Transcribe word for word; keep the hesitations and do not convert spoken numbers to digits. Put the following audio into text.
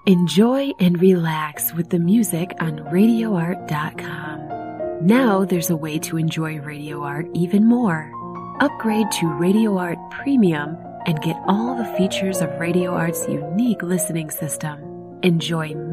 Enjoy and relax with the music on radio art dot com. Now there's a way to enjoy Radio Art even more. Upgrade to Radio Art Premium and get all the features of Radio Art's unique listening system. Enjoy